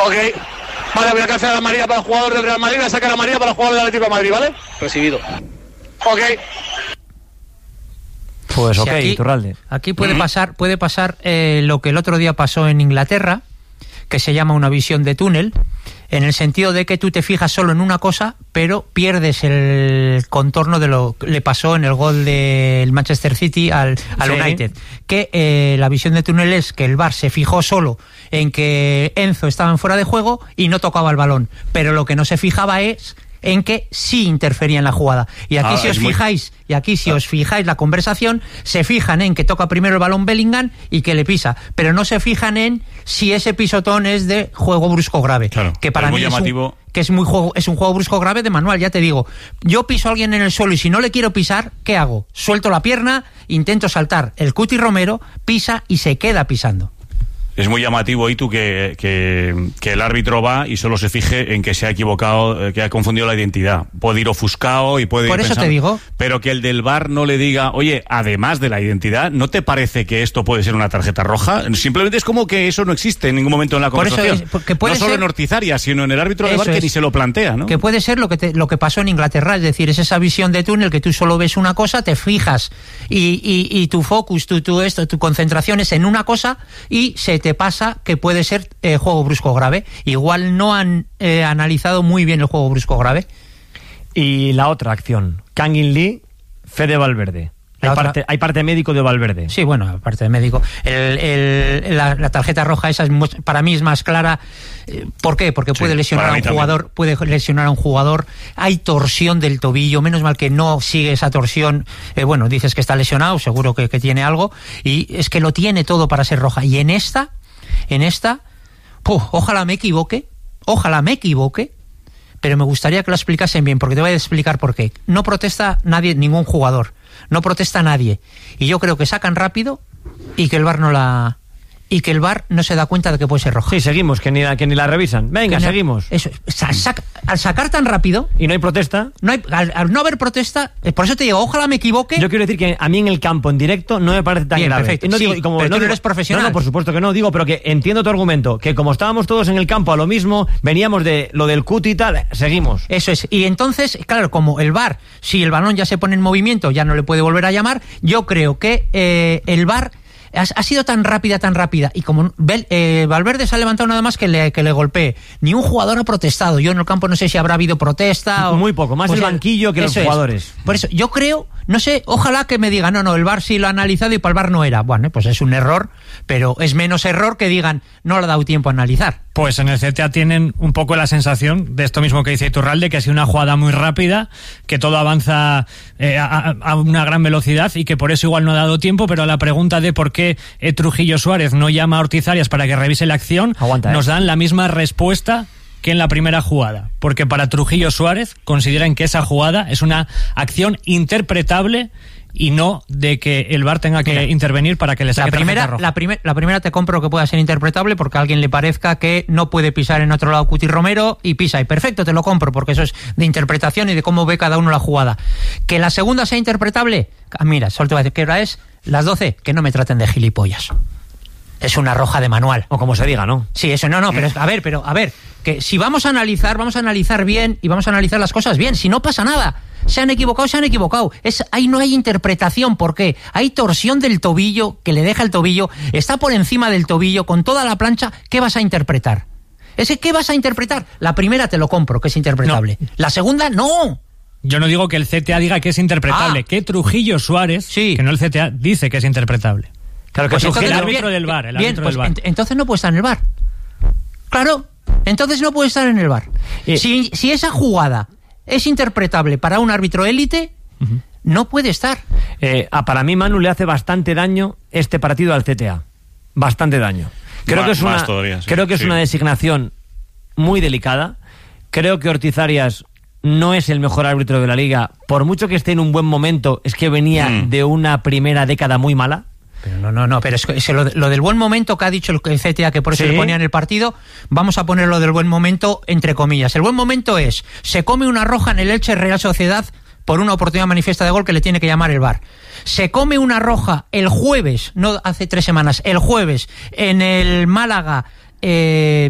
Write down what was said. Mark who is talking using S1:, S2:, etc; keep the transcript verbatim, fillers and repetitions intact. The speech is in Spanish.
S1: Ok. Vale, voy a cancelar la amarilla para el jugador del Real Madrid, voy a sacar la amarilla para el jugador del Atlético de Madrid, ¿vale?
S2: Recibido.
S1: Ok.
S3: Pues ok,
S4: sí, aquí,
S3: Iturralde.
S4: Aquí puede pasar, puede pasar eh, lo que el otro día pasó en Inglaterra, que se llama una visión de túnel, en el sentido de que tú te fijas solo en una cosa, pero pierdes el contorno de lo que le pasó en el gol del Manchester City al, al
S3: sí.
S4: United. Que eh, la visión de túnel es que el V A R se fijó solo en que Enzo estaba en fuera de juego y no tocaba el balón, pero lo que no se fijaba es en que sí interfería en la jugada. Y aquí ah, si os fijáis, muy... y aquí si ah. os fijáis la conversación, se fijan en que toca primero el balón Bellingham y que le pisa, pero no se fijan en si ese pisotón es de juego brusco grave.
S5: Claro,
S4: que para
S5: es muy
S4: mí
S5: llamativo.
S4: Es un, que es muy juego, es un juego brusco grave de manual, ya te digo. Yo piso a alguien en el suelo y si no le quiero pisar, ¿qué hago? Suelto la pierna, intento saltar. El Cuti Romero pisa y se queda pisando.
S5: Es muy llamativo, Itu, que, que, que el árbitro va y solo se fije en que se ha equivocado, que ha confundido la identidad. Puede ir ofuscado y puede ir
S4: Por eso
S5: pensando,
S4: te digo.
S5: Pero que el del V A R no le diga, oye, además de la identidad, ¿no te parece que esto puede ser una tarjeta roja? Simplemente es como que eso no existe en ningún momento en la conversación. Por eso es, puede no solo ser, en Ortizaria, sino en el árbitro del V A R que es, ni se lo plantea, ¿no?
S4: Que puede ser lo que, te, lo que pasó en Inglaterra, es decir, es esa visión de túnel que tú solo ves una cosa, te fijas y, y, y tu focus, tu, tu, esto, tu concentración es en una cosa y se te pasa que puede ser eh, juego brusco grave. Igual no han eh, analizado muy bien el juego brusco grave.
S3: Y la otra acción, Kangin Lee, Fede Valverde. Hay parte, hay parte médico de Valverde.
S4: Sí, bueno, aparte de médico. El, el, la, la tarjeta roja esa es, para mí es más clara. ¿Por qué? Porque puede sí, lesionar a un jugador, también. puede lesionar a un jugador. Hay torsión del tobillo. Menos mal que no sigue esa torsión. Eh, bueno, dices que está lesionado, seguro que, que tiene algo. Y es que lo tiene todo para ser roja. Y en esta, en esta, puf, ojalá me equivoque, ojalá me equivoque. Pero me gustaría que lo explicasen bien, porque te voy a explicar por qué. No protesta nadie, ningún jugador. No protesta nadie. Y yo creo que sacan rápido y que el V A R no la... y que el V A R no se da cuenta de que puede ser roja.
S3: Sí, seguimos, que ni la, que ni la revisan. Venga,
S4: que
S3: seguimos.
S4: Eso, sa, sac, al sacar tan rápido...
S3: ¿Y no hay protesta?
S4: No hay, al, al no haber protesta, por eso te digo, ojalá me equivoque...
S3: Yo quiero decir que a mí en el campo, en directo, no me parece tan
S4: Bien,
S3: grave.
S4: Perfecto.
S3: No
S4: sí,
S3: digo, y como,
S4: pero
S3: no
S4: tú no
S3: digo,
S4: eres profesional.
S3: No, no, por supuesto que no, digo, pero que entiendo tu argumento, que como estábamos todos en el campo a lo mismo, veníamos de lo del Cuti y tal, seguimos.
S4: Eso es, y entonces, claro, como el V A R, si el balón ya se pone en movimiento, ya no le puede volver a llamar, yo creo que eh, el V A R... Ha, ha sido tan rápida, tan rápida, y como Bel, eh, Valverde se ha levantado nada más que le, que le golpee. Ni un jugador ha protestado. Yo en el campo no sé si habrá habido protesta o...
S3: Muy poco, más pues el banquillo que los jugadores.
S4: Es. Por eso, yo creo, no sé, ojalá que me digan, no, no, el V A R sí lo ha analizado y para el V A R no era. Bueno, pues es un error, pero es menos error que digan, no le ha dado tiempo a analizar.
S6: Pues en el C T A tienen un poco la sensación de esto mismo que dice Iturralde, que ha sido una jugada muy rápida, que todo avanza eh, a, a una gran velocidad y que por eso igual no ha dado tiempo, pero a la pregunta de por qué eh, Trujillo Suárez no llama a Ortizarias para que revise la acción, Aguanta, nos eh. dan la misma respuesta que en la primera jugada, porque para Trujillo Suárez consideran que esa jugada es una acción interpretable y no de que el V A R tenga que Mira, intervenir para que le saque
S4: la primera,
S6: roja.
S4: La, primer, la primera te compro que pueda ser interpretable porque a alguien le parezca que no puede pisar en otro lado Cuti Romero y pisa, y perfecto, te lo compro, porque eso es de interpretación y de cómo ve cada uno la jugada. Que la segunda sea interpretable, mira, solo te voy a decir que hora es las doce, que no me traten de gilipollas. Es una roja de manual.
S3: O como se diga, ¿no?
S4: Sí, eso no, no, pero a ver, pero a ver, que si vamos a analizar, vamos a analizar bien y vamos a analizar las cosas bien, si no pasa nada. Se han equivocado, se han equivocado. Es, ahí no hay interpretación, ¿por qué? Hay torsión del tobillo, que le deja el tobillo, está por encima del tobillo, con toda la plancha, ¿qué vas a interpretar? Ese, ¿qué vas a interpretar? La primera te lo compro, que es interpretable. No. La segunda, no.
S6: Yo no digo que el C T A diga que es interpretable, ah. que Trujillo Suárez, sí. que no el C T A, dice que es interpretable.
S3: Claro que
S6: pues
S3: es
S6: entonces, el árbitro
S4: bien,
S6: del V A R. El
S4: bien,
S6: árbitro
S4: pues
S6: del V A R.
S4: Ent- entonces no puede estar en el V A R. Claro, entonces no puede estar en el V A R. Eh. Si, si esa jugada es interpretable para un árbitro élite, uh-huh. no puede estar.
S3: Eh, a, para mí, Manu, le hace bastante daño este partido al C T A. Bastante daño. Creo
S5: más,
S3: que es una,
S5: todavía, sí.
S3: creo que es
S5: sí.
S3: una designación muy delicada. Creo que Ortizarias no es el mejor árbitro de la liga. Por mucho que esté en un buen momento, es que venía mm. de una primera década muy mala.
S4: Pero no, no, no, pero es que es lo, lo del buen momento que ha dicho el C T A, que por eso ¿Sí? le ponía en el partido, vamos a poner lo del buen momento entre comillas. El buen momento es, se come una roja en el Elche Real Sociedad por una oportunidad manifiesta de gol que le tiene que llamar el V A R. Se come una roja el jueves, no hace tres semanas, el jueves, en el Málaga... Eh,